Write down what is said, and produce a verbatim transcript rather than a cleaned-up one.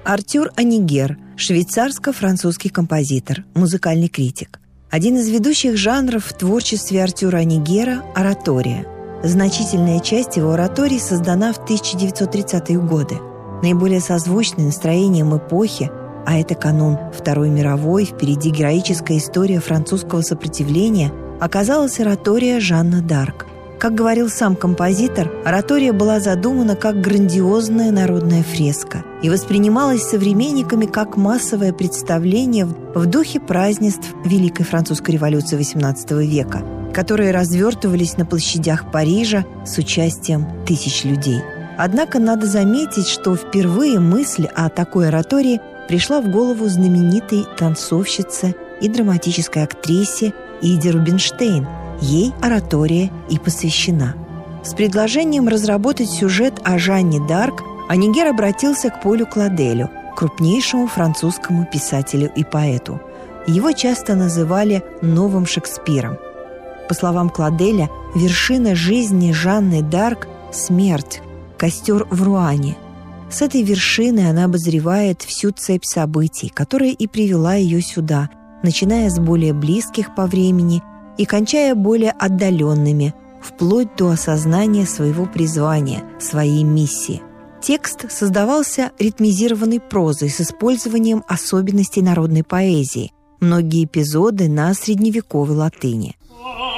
Артюр Анигер – швейцарско-французский композитор, музыкальный критик. Один из ведущих жанров в творчестве Артюра Анигера – оратория. Значительная часть его ораторий создана в тысяча девятьсот тридцатые годы. Наиболее созвучной настроением эпохи, а это канун Второй мировой, впереди героическая история французского сопротивления, оказалась оратория Жанны д'Арк. Как говорил сам композитор, оратория была задумана как грандиозная народная фреска и воспринималась современниками как массовое представление в духе празднеств Великой Французской революции восемнадцатого века, которые развертывались на площадях Парижа с участием тысяч людей. Однако надо заметить, что впервые мысль о такой оратории пришла в голову знаменитой танцовщице и драматической актрисе Иде Рубинштейн. Ей оратория и посвящена. С предложением разработать сюжет о Жанне д'Арк Анигер обратился к Полю Кладелю, крупнейшему французскому писателю и поэту. Его часто называли «новым Шекспиром». По словам Кладеля, вершина жизни Жанны д'Арк – смерть, костер в Руане. С этой вершины она обозревает всю цепь событий, которая и привела ее сюда, начиная с более близких по времени и кончая более отдаленными, вплоть до осознания своего призвания, своей миссии. Текст создавался ритмизированной прозой с использованием особенностей народной поэзии, многие эпизоды на средневековой латыни.